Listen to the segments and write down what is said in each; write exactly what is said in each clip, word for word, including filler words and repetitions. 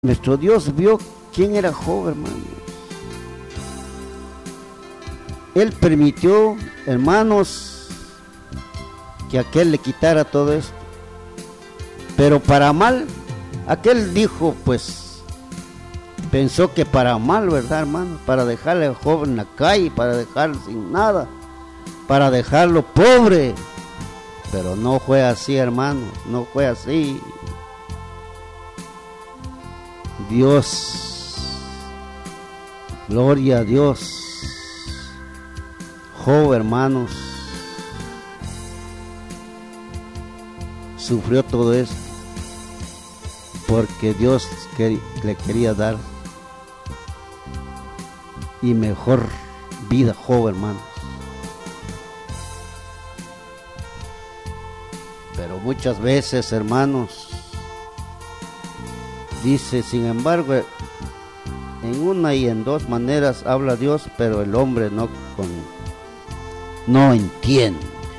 Nuestro Dios vio quién era Job, hermano. Él permitió, hermanos, que aquel le quitara todo esto. Pero para mal, aquel dijo, pues, pensó que para mal, ¿verdad, hermano? Para dejarle a Job en la calle, para dejarlo sin nada, para dejarlo pobre. Pero no fue así, hermano, no fue así. Dios, gloria a Dios. Job, hermanos, sufrió todo esto porque Dios le quería dar y mejor vida a Job, hermanos. Pero muchas veces, hermanos, dice, sin embargo, en una y en dos maneras habla Dios, pero el hombre no con, no entiende.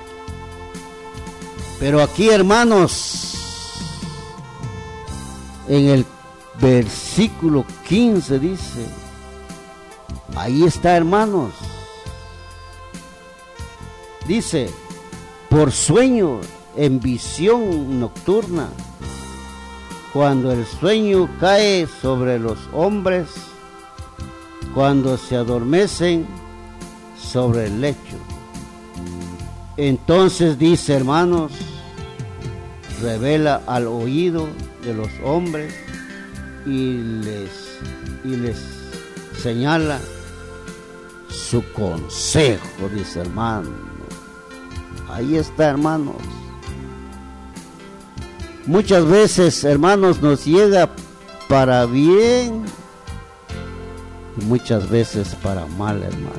Pero aquí, hermanos, en el versículo quince dice, ahí está, hermanos, dice, por sueño, en visión nocturna, cuando el sueño cae sobre los hombres, cuando se adormecen sobre el lecho. Entonces dice, hermanos, revela al oído de los hombres y les, y les señala su consejo, dice, hermano. Ahí está, hermanos. Muchas veces, hermanos, nos llega para bien y muchas veces para mal, hermanos.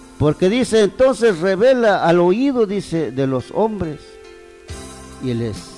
Porque dice, entonces revela al oído, dice, de los hombres y les